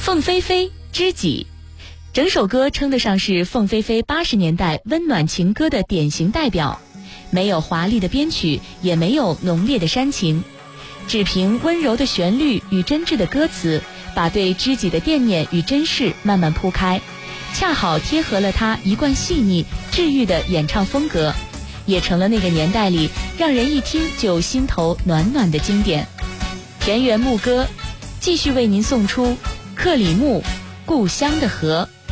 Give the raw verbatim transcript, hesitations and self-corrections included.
凤飞飞知己，整首歌称得上是凤飞飞八十年代温暖情歌的典型代表，没有华丽的编曲，也没有浓烈的煽情，只凭温柔的旋律与真挚的歌词，把对知己的惦念与珍视慢慢铺开，恰好贴合了他一贯细腻治愈的演唱风格，也成了那个年代里让人一听就心头暖暖的经典。田园牧歌继续为您送出克里木《故乡的河》。